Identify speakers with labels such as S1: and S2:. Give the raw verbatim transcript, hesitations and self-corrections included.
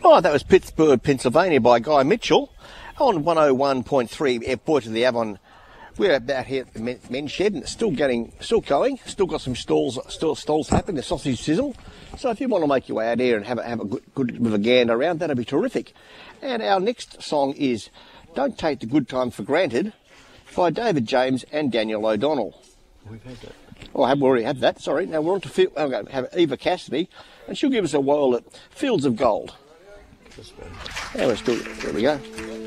S1: Oh, that was Pittsburgh, Pennsylvania by Guy Mitchell on one oh one point three Voice of the Avon. We're about here at the men's shed and it's still getting, still going, still got some stalls, still stalls happening, the sausage sizzle. So if you want to make your way out here and have a, have a good, good bit of a gander around, that'd be terrific. And our next song is Don't Take the Good Time for Granted by David James and Daniel O'Donnell.
S2: We've had that.
S1: Oh, I have already had that, sorry. Now we're on to Phil, I'm going to have Eva Cassidy and she'll give us a whirl at Fields of Gold.
S2: This one.
S1: Yeah, we're still, there we go.